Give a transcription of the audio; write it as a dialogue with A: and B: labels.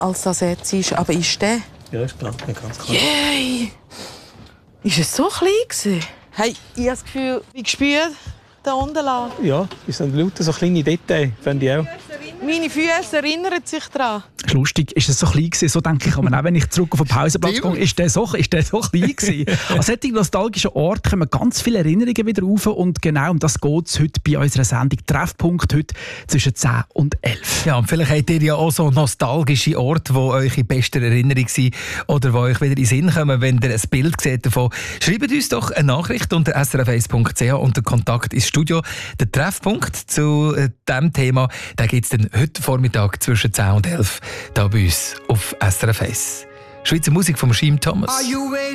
A: als das jetzt ist. Aber ist der?
B: Ja, ist klar, ja, ganz klar.
A: Yay! Ist es so klein gewesen? Hey, ich habe das Gefühl, wie gespürt, da unten lang.
B: Ja, es sind lauter so kleine Details, finde ich auch.
A: Meine Füße erinnern sich daran.
C: Lustig, ist es so klein gewesen? So denke ich aber auch, wenn ich zurück auf den Pausenplatz gehe, ist der so klein gewesen? An solchen nostalgischen Orten kommen ganz viele Erinnerungen wieder rauf und genau um das geht es heute bei unserer Sendung Treffpunkt, heute zwischen 10 und 11.
D: Ja, und vielleicht habt ihr ja auch so nostalgische Orte, die euch in bester Erinnerung sind oder die euch wieder in den Sinn kommen, wenn ihr ein Bild seht davon. Schreibt uns doch eine Nachricht unter srf1.ch unter Kontakt ins Studio. Der Treffpunkt zu diesem Thema, den gibt es dann heute Vormittag zwischen 10 und 11 hier bei uns auf SRF 1. Schweizer Musik von Schiim Thomas.